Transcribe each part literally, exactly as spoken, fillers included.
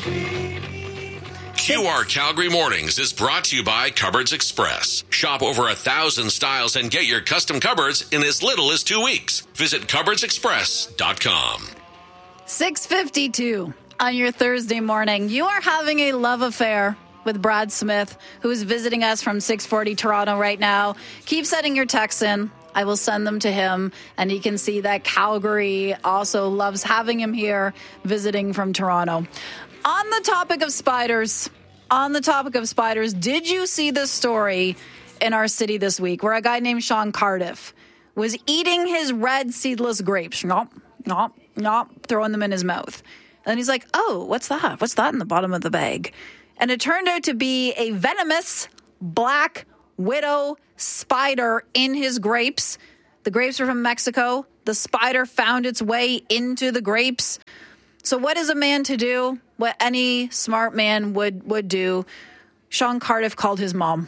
Q R Calgary Mornings is brought to you by Cupboards Express. Shop over a thousand styles and get your custom cupboards in as little as two weeks. Visit cupboards express dot com. six fifty-two on your Thursday morning. You are having a love affair with Brad Smith, who is visiting us from six forty Toronto right now. Keep sending your texts in. I will send them to him, and he can see that Calgary also loves having him here visiting from Toronto. On the topic of spiders, on the topic of spiders, did you see this story in our city this week where a guy named Sean Cardiff was eating his red seedless grapes? Yop, yop, yop, throwing them in his mouth. And he's like, oh, what's that? What's that in the bottom of the bag? And it turned out to be a venomous black widow spider in his grapes. The grapes were from Mexico. The spider found its way into the grapes. So what is a man to do? What any smart man would, would do. Sean Cardiff called his mom.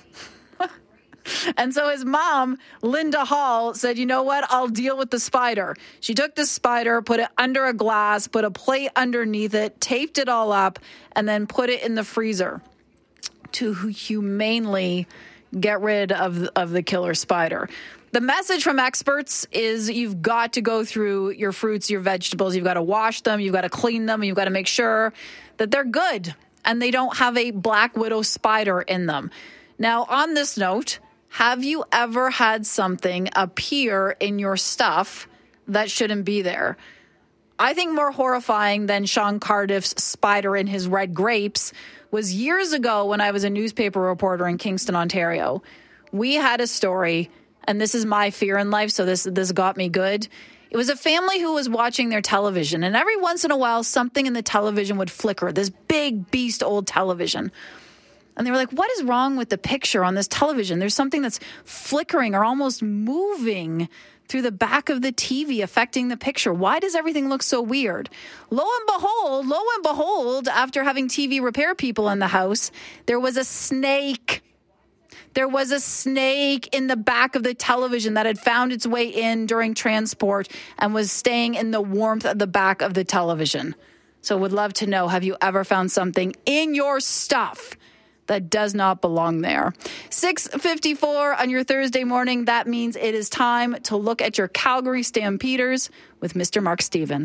And so his mom, Linda Hall, said, you know what? I'll deal with the spider. She took the spider, put it under a glass, put a plate underneath it, taped it all up, and then put it in the freezer to humanely get rid of, of the killer spider. The message from experts is you've got to go through your fruits, your vegetables. You've got to wash them. You've got to clean them. You've got to make sure that they're good and they don't have a black widow spider in them. Now, on this note, have you ever had something appear in your stuff that shouldn't be there? I think more horrifying than Sean Cardiff's spider in his red grapes was years ago when I was a newspaper reporter in Kingston, Ontario. We had a story, and this is my fear in life, so this this got me good. It was a family who was watching their television, and every once in a while, something in the television would flicker, this big beast old television. And they were like, what is wrong with the picture on this television? There's something that's flickering or almost moving through the back of the T V affecting the picture. Why does everything look so weird? Lo and behold, lo and behold, after having T V repair people in the house, there was a snake. There was a snake in the back of the television that had found its way in during transport and was staying in the warmth of the back of the television. So would love to know, have you ever found something in your stuff that does not belong there? six fifty-four on your Thursday morning. That means it is time to look at your Calgary Stampeders with Mister Mark Stephen.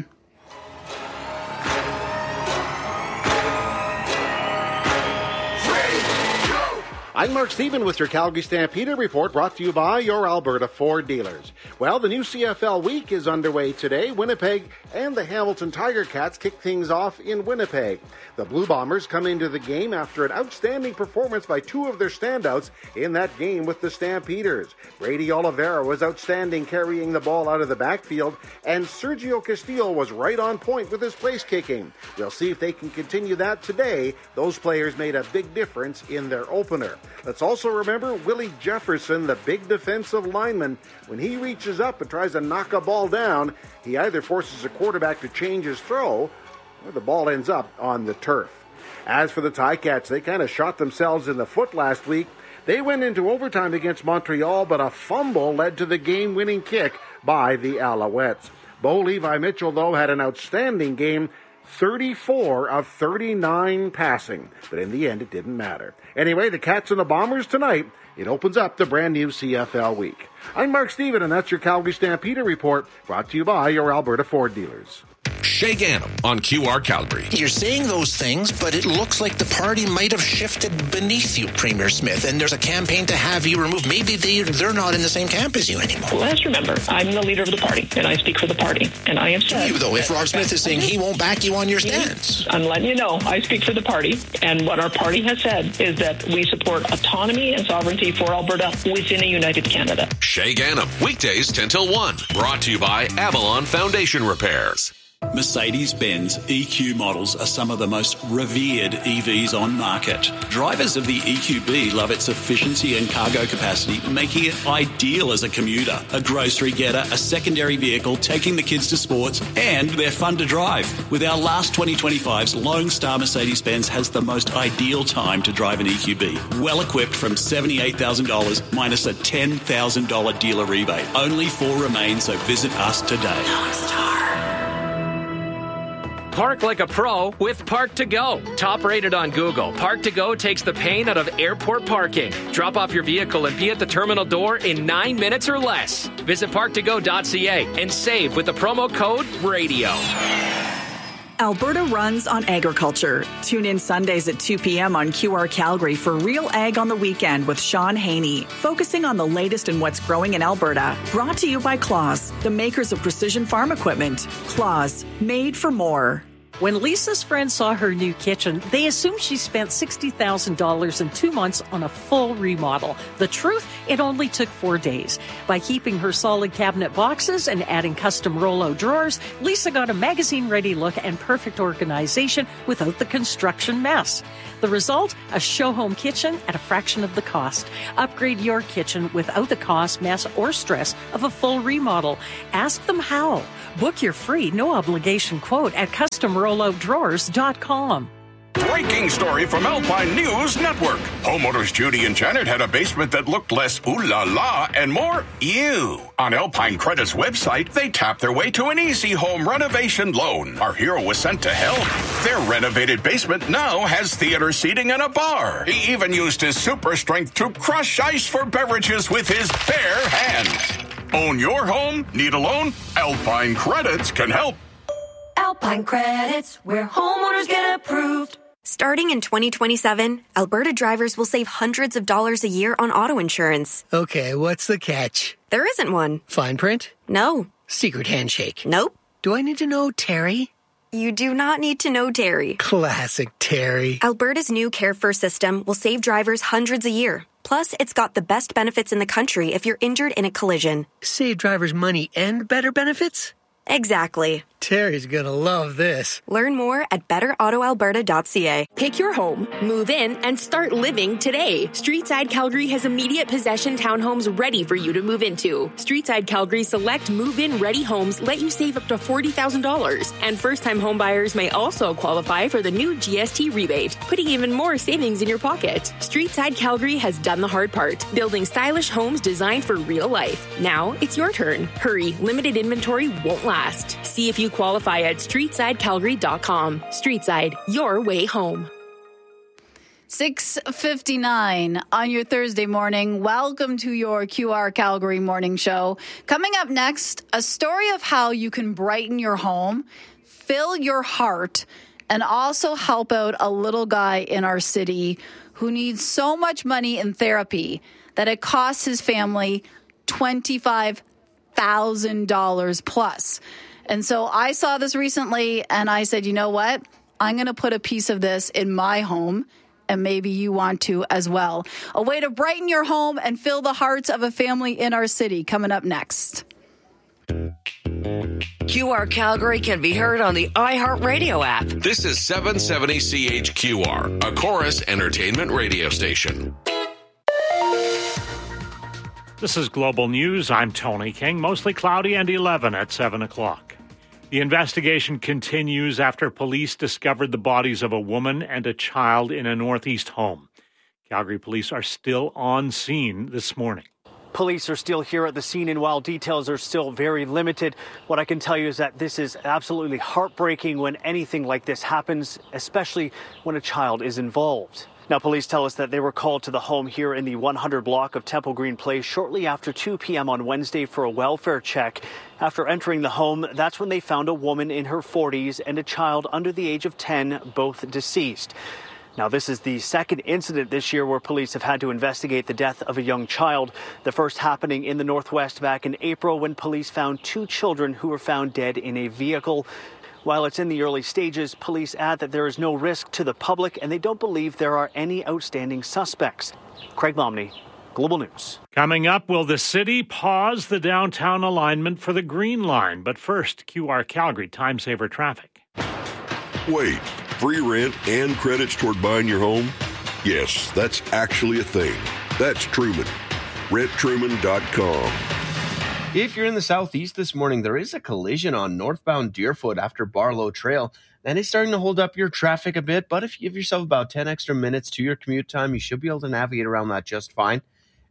I'm Mark Stephen with your Calgary Stampeder report, brought to you by your Alberta Ford dealers. Well, the new C F L week is underway today. Winnipeg and the Hamilton Tiger Cats kick things off in Winnipeg. The Blue Bombers come into the game after an outstanding performance by two of their standouts in that game with the Stampeders. Brady Oliveira was outstanding carrying the ball out of the backfield, and Sergio Castillo was right on point with his place kicking. We'll see if they can continue that today. Those players made a big difference in their opener. Let's also remember Willie Jefferson, the big defensive lineman. When he reaches up and tries to knock a ball down, he either forces a quarterback to change his throw, or the ball ends up on the turf. As for the Ticats, they kind of shot themselves in the foot last week. They went into overtime against Montreal, but a fumble led to the game-winning kick by the Alouettes. Bo Levi Mitchell, though, had an outstanding game, thirty-four of thirty-nine passing. But in the end, it didn't matter. Anyway, the Cats and the Bombers tonight. It opens up the brand new C F L week. I'm Mark Stephen, and that's your Calgary Stampeder report, brought to you by your Alberta Ford dealers. Shay Gannam on Q R Calgary. You're saying those things, but it looks like the party might have shifted beneath you, Premier Smith, and there's a campaign to have you removed. Maybe they, they're not in the same camp as you anymore. Well, let's remember, I'm the leader of the party, and I speak for the party, and I am saying... You, though, if Rob Smith is saying he won't back you on your stance. I'm letting you know, I speak for the party, and what our party has said is that we support autonomy and sovereignty for Alberta within a united Canada. Shay Gannam, weekdays ten till one. Brought to you by Avalon Foundation Repairs. Mercedes-Benz E Q models are some of the most revered E Vs on market. Drivers of the E Q B love its efficiency and cargo capacity, making it ideal as a commuter, a grocery getter, a secondary vehicle, taking the kids to sports, and they're fun to drive. With our last twenty twenty-fives, Lone Star Mercedes-Benz has the most ideal time to drive an E Q B. Well equipped from seventy-eight thousand dollars minus a ten thousand dollars dealer rebate. Only four remain, so visit us today. Lone Star. Park like a pro with Park to Go. Top rated on Google, Park to Go takes the pain out of airport parking. Drop off your vehicle and be at the terminal door in nine minutes or less. Visit park to go dot c a and save with the promo code RADIO. Alberta runs on agriculture. Tune in Sundays at two p.m. on Q R Calgary for Real Ag on the Weekend with Sean Haney, focusing on the latest in what's growing in Alberta. Brought to you by Claus, the makers of precision farm equipment. Claus, made for more. When Lisa's friends saw her new kitchen, they assumed she spent sixty thousand dollars in two months on a full remodel. The truth, it only took four days. By keeping her solid cabinet boxes and adding custom Rollo drawers, Lisa got a magazine-ready look and perfect organization without the construction mess. The result? A show-home kitchen at a fraction of the cost. Upgrade your kitchen without the cost, mess, or stress of a full remodel. Ask them how. Book your free, no-obligation quote at custom rollo drawers dot com. Breaking story from Alpine News Network. Homeowners Judy and Janet had a basement that looked less ooh la la and more ew. On Alpine Credit's website, they tapped their way to an easy home renovation loan. Our hero was sent to help. Their renovated basement now has theater seating and a bar. He even used his super strength to crush ice for beverages with his bare hands. Own your home? Need a loan? Alpine Credits can help. Alpine Credits, where homeowners get approved. Starting in twenty twenty-seven, Alberta drivers will save hundreds of dollars a year on auto insurance. Okay, what's the catch? There isn't one. Fine print? No. Secret handshake? Nope. Do I need to know Terry? You do not need to know Terry. Classic Terry. Alberta's new Care First system will save drivers hundreds a year. Plus, it's got the best benefits in the country if you're injured in a collision. Save drivers money and better benefits? Exactly. Terry's gonna love this. Learn more at better auto alberta dot c a. Pick your home, move in, and start living today. Streetside Calgary has immediate possession townhomes ready for you to move into. Streetside Calgary select move-in ready homes let you save up to forty thousand dollars. And first-time homebuyers may also qualify for the new G S T rebate, putting even more savings in your pocket. Streetside Calgary has done the hard part, building stylish homes designed for real life. Now it's your turn. Hurry, limited inventory won't last. See if you qualify at streetside calgary dot com. Streetside, your way home. six fifty-nine on your Thursday morning. Welcome to your Q R Calgary morning show. Coming up next, a story of how you can brighten your home, fill your heart, and also help out a little guy in our city who needs so much money in therapy that it costs his family twenty-five thousand dollars plus. And so I saw this recently and I said, you know what? I'm going to put a piece of this in my home, and maybe you want to as well. A way to brighten your home and fill the hearts of a family in our city, coming up next. Q R Calgary can be heard on the iHeartRadio app. This is seven seventy C H Q R, a Chorus Entertainment radio station. This is Global News. I'm Tony King. Mostly cloudy and eleven at seven o'clock. The investigation continues after police discovered the bodies of a woman and a child in a northeast home. Calgary police are still on scene this morning. Police are still here at the scene, and while details are still very limited, what I can tell you is that this is absolutely heartbreaking when anything like this happens, especially when a child is involved. Now, police tell us that they were called to the home here in the one hundred block of Temple Green Place shortly after two p.m. on Wednesday for a welfare check. After entering the home, that's when they found a woman in her forties and a child under the age of ten, both deceased. Now, this is the second incident this year where police have had to investigate the death of a young child. The first happening in the Northwest back in April when police found two children who were found dead in a vehicle. While it's in the early stages, police add that there is no risk to the public and they don't believe there are any outstanding suspects. Craig Lomney, Global News. Coming up, will the city pause the downtown alignment for the Green Line? But first, Q R Calgary time saver traffic. Wait, free rent and credits toward buying your home? Yes, that's actually a thing. That's Truman. rent truman dot com. If you're in the southeast this morning, there is a collision on northbound Deerfoot after Barlow Trail. That is starting to hold up your traffic a bit, but if you give yourself about ten extra minutes to your commute time, you should be able to navigate around that just fine.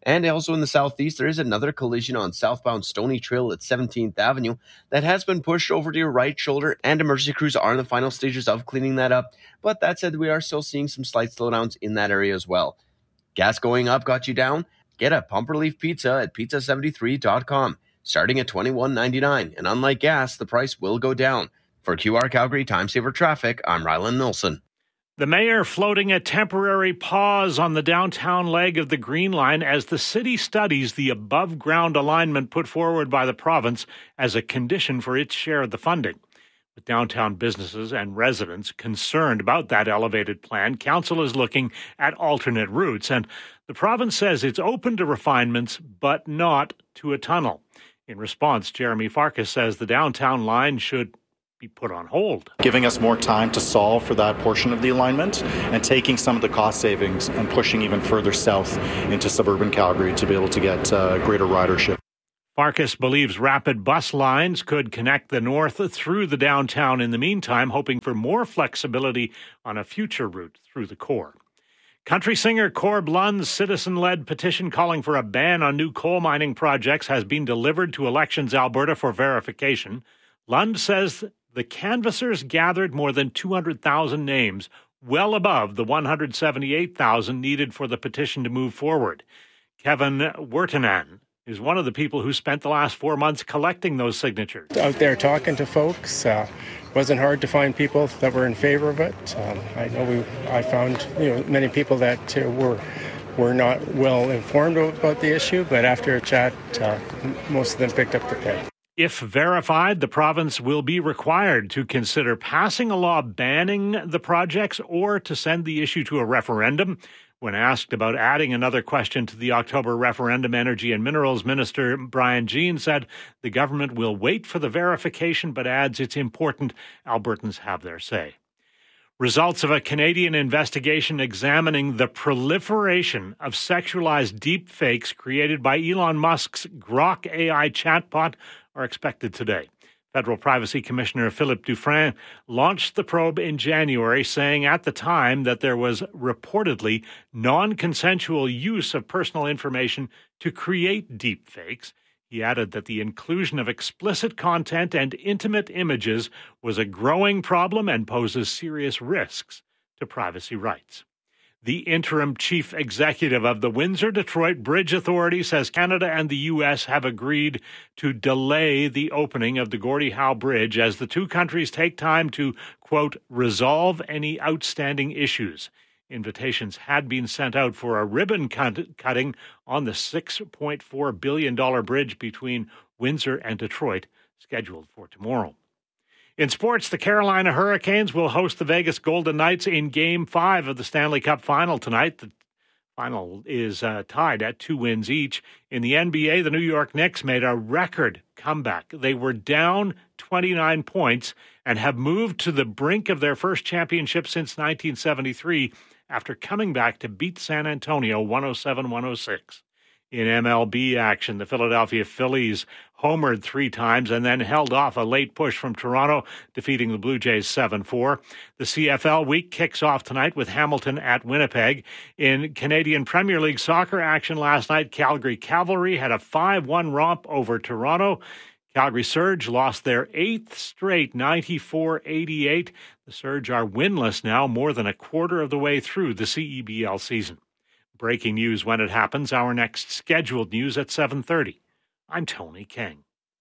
And also in the southeast, there is another collision on southbound Stony Trail at seventeenth Avenue that has been pushed over to your right shoulder, and emergency crews are in the final stages of cleaning that up. But that said, we are still seeing some slight slowdowns in that area as well. Gas going up got you down? Get a Pumper Leaf Pizza at pizza seventy-three dot com, starting at twenty-one ninety-nine. And unlike gas, the price will go down. For Q R Calgary Time Saver Traffic, I'm Ryland Nilsson. The mayor floating a temporary pause on the downtown leg of the Green Line as the city studies the above-ground alignment put forward by the province as a condition for its share of the funding. With downtown businesses and residents concerned about that elevated plan, council is looking at alternate routes, and the province says it's open to refinements, but not to a tunnel. In response, Jeremy Farkas says the downtown line should be put on hold. Giving us more time to solve for that portion of the alignment and taking some of the cost savings and pushing even further south into suburban Calgary to be able to get uh, greater ridership. Farkas believes rapid bus lines could connect the north through the downtown in the meantime, hoping for more flexibility on a future route through the core. Country singer Corb Lund's citizen-led petition calling for a ban on new coal mining projects has been delivered to Elections Alberta for verification. Lund says the canvassers gathered more than two hundred thousand names, well above the one hundred seventy-eight thousand needed for the petition to move forward. Kevin Wirtanen is one of the people who spent the last four months collecting those signatures. Out there talking to folks, uh, wasn't hard to find people that were in favor of it. Um, I know we, I found you know many people that uh, were were not well informed about the issue, but after a chat, uh, most of them picked up the pen. If verified, the province will be required to consider passing a law banning the projects or to send the issue to a referendum. When asked about adding another question to the October referendum, Energy and Minerals Minister Brian Jean said the government will wait for the verification, but adds it's important Albertans have their say. Results of a Canadian investigation examining the proliferation of sexualized deepfakes created by Elon Musk's Grok A I chatbot are expected today. Federal Privacy Commissioner Philippe Dufresne launched the probe in January, saying at the time that there was reportedly non-consensual use of personal information to create deepfakes. He added that the inclusion of explicit content and intimate images was a growing problem and poses serious risks to privacy rights. The interim chief executive of the Windsor-Detroit Bridge Authority says Canada and the U S have agreed to delay the opening of the Gordie Howe Bridge as the two countries take time to, quote, resolve any outstanding issues. Invitations had been sent out for a ribbon cut- cutting on the six point four billion dollars bridge between Windsor and Detroit, scheduled for tomorrow. In sports, the Carolina Hurricanes will host the Vegas Golden Knights in Game five of the Stanley Cup Final tonight. The final is uh, tied at two wins each. In the N B A, the New York Knicks made a record comeback. They were down twenty-nine points and have moved to the brink of their first championship since nineteen seventy-three after coming back to beat San Antonio one oh seven one oh six. In M L B action, the Philadelphia Phillies homered three times and then held off a late push from Toronto, defeating the Blue Jays seven four. The C F L week kicks off tonight with Hamilton at Winnipeg. In Canadian Premier League soccer action last night, Calgary Cavalry had a five one romp over Toronto. Calgary Surge lost their eighth straight, ninety-four eighty-eight. The Surge are winless now, more than a quarter of the way through the C E B L season. Breaking news when it happens. Our next scheduled news at seven thirty. I'm Tony King.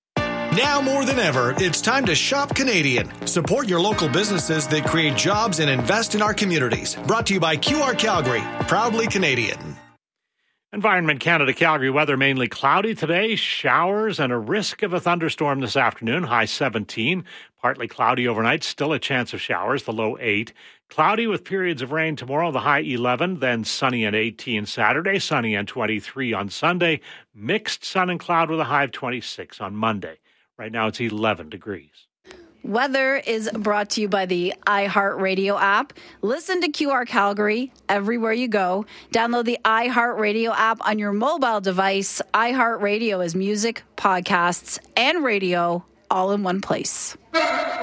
Now more than ever, it's time to shop Canadian. Support your local businesses that create jobs and invest in our communities. Brought to you by Q R Calgary, proudly Canadian. Environment Canada Calgary weather mainly cloudy today, showers and a risk of a thunderstorm this afternoon, high seventeen. Partly cloudy overnight, still a chance of showers, the low eight. Cloudy with periods of rain tomorrow, the high eleven, then sunny and eighteen Saturday, sunny and twenty-three on Sunday. Mixed sun and cloud with a high of twenty-six on Monday. Right now it's eleven degrees. Weather is brought to you by the iHeartRadio app. Listen to Q R Calgary everywhere you go. Download the iHeartRadio app on your mobile device. iHeartRadio is music, podcasts, and radio all in one place.